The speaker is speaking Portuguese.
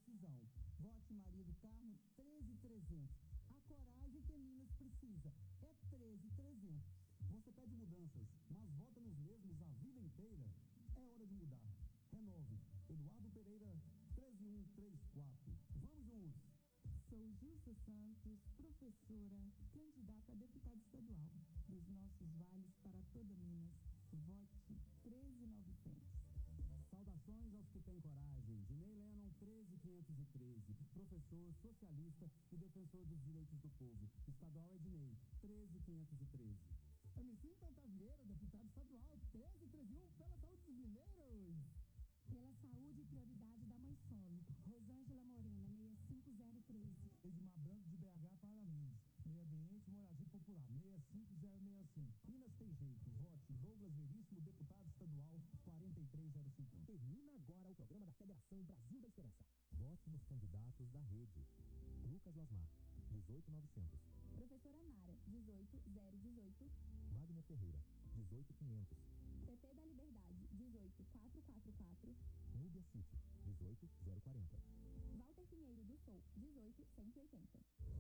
decisão. Vote Maria do Carmo 13.300. A coragem que Minas precisa é 13.300. Você pede mudanças, mas vota nos mesmos a vida inteira? É hora de mudar. Renove. Eduardo Pereira, 13134. Vamos juntos. Sou Gilsa Santos, professora, candidata a deputada estadual. Dos nossos vales para toda Minas. Vote 13.900. Saudações aos que têm coragem. Dinei Lennon, 13.513. Professor, socialista e defensor dos direitos do povo. Estadual Ednei, 13.513. MC Tavieira, deputado estadual, 13.301 pela saúde dos mineiros. Pela saúde e prioridade da mãe solo. Rosângela Morena, 65013. Edmar Branco de BH para Minas. Meio ambiente e moradia popular, 65065. Minas tem jeito. Vote Douglas Veríssimo, deputado estadual, 4305. Termina agora o programa da Federação Brasil da Esperança. Vote nos candidatos da rede. Lucas Lasmar, 18.900. Professora Nara, 18.018. Wagner Ferreira, 18.500. PP da Liberdade, 18.444. Núbia City, 18.040. Walter Pinheiro do Sul, 18.180.